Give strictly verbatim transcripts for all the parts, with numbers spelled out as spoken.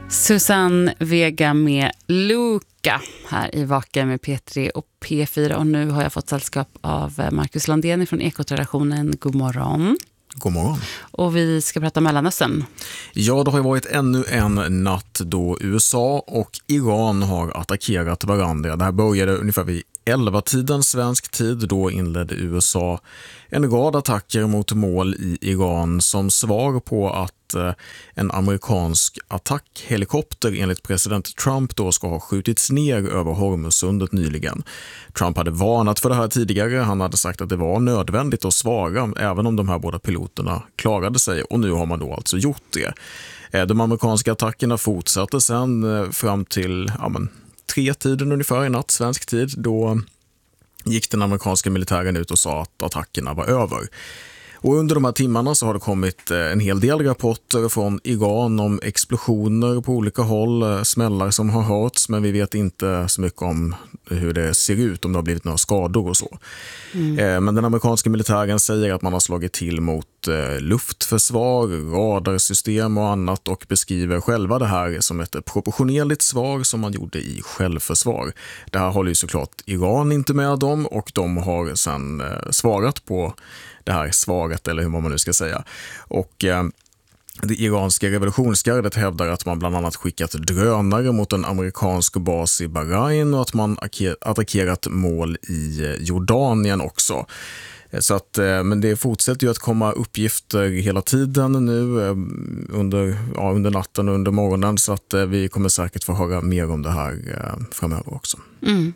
Susanne Vega med Luka här i Vaka med P tre och P fyra. Och nu har jag fått sällskap av Marcus Landén från Ekotraditionen. God morgon. God morgon. Och vi ska prata Mellanöstern. Ja, det har ju varit ännu en natt då U S A och Iran har attackerat varandra. Det här började ungefär vid elva-tiden svensk tid. Då inledde U S A en rad attacker mot mål i Iran som svar på att en amerikansk attackhelikopter enligt president Trump då ska ha skjutits ner över Hormuzsundet nyligen. Trump hade varnat för det här tidigare. Han hade sagt att det var nödvändigt att svara även om de här båda piloterna klarade sig, och nu har man då alltså gjort det. De amerikanska attackerna fortsatte sen fram till ja, men, tre tiden ungefär i natt svensk tid. Då gick den amerikanska militären ut och sa att attackerna var över. Och under de här timmarna så har det kommit en hel del rapporter från Iran om explosioner på olika håll, smällar som har hörts, men vi vet inte så mycket om hur det ser ut, om det har blivit några skador och så. Mm. Men den amerikanska militären säger att man har slagit till mot luftförsvar, radarsystem och annat, och beskriver själva det här som ett proportionerligt svar som man gjorde i självförsvar. Det här håller ju såklart Iran inte med om, och de har sedan svarat på det här svaret, eller hur man nu ska säga. Och eh, det iranska revolutionsgardet hävdar att man bland annat skickat drönare mot en amerikansk bas i Bahrain och att man attackerat mål i Jordanien också. Så att, eh, men det fortsätter ju att komma uppgifter hela tiden nu eh, under, ja, under natten och under morgonen, så att eh, vi kommer säkert få höra mer om det här eh, framöver också. Mm.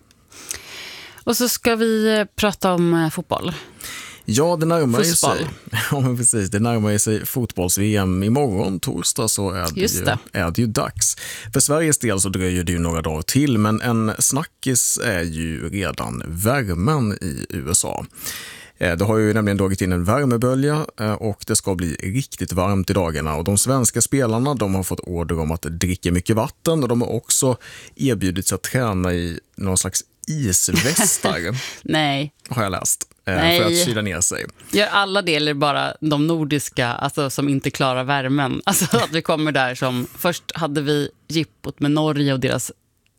Och så ska vi prata om eh, fotboll. Ja, det närmar ju Fussball. sig. Ja, men precis. Det närmar ju sig fotbolls-V M imorgon, torsdag, så är det, Just det. Ju, är det ju dags. För Sveriges del så dröjer det ju några dagar till, men en snackis är ju redan värmen i U S A. Det har ju nämligen dragit in en värmebölja och det ska bli riktigt varmt i dagarna. Och de svenska spelarna, de har fått order om att dricka mycket vatten, och de har också erbjudits att träna i någon slags isvästar. Nej. Har jag läst. Nej. För att kyla ner sig. Gör alla det, eller bara de nordiska, alltså, som inte klarar värmen? Alltså att vi kommer där som... Först hade vi jippot med Norge och deras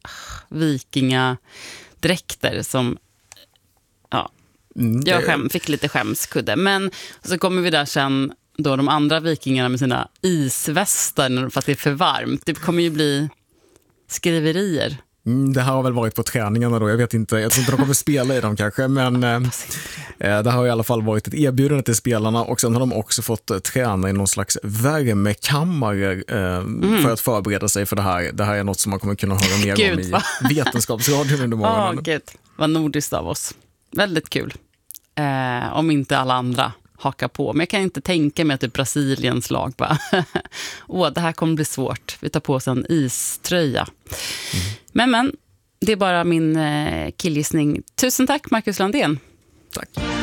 vikingadräkter som... Ja, Mm, jag skäm, fick lite skämskudde. Men så kommer vi där sen, då de andra vikingarna med sina isvästar för att det är för varmt. Det kommer ju bli skriverier. Mm, det här har väl varit på träningarna då, jag vet inte, jag tror inte de kommer spela i dem kanske, men eh, det har i alla fall varit ett erbjudande till spelarna, och sen har de också fått träna i någon slags värmekammare eh, mm. för att förbereda sig för det här. Det här är något som man kommer kunna höra mer Gud, om i va? vetenskapsradion under morgonen. Åh, Gud, vad nordiskt av oss. Väldigt kul. Eh, om inte alla andra hakar på. Men jag kan inte tänka mig att det är Brasiliens lag bara. Åh, det här kommer bli svårt. Vi tar på oss en iströja. Mm. Men, men, det är bara min eh, killgissning. Tusen tack, Marcus Landén. Tack.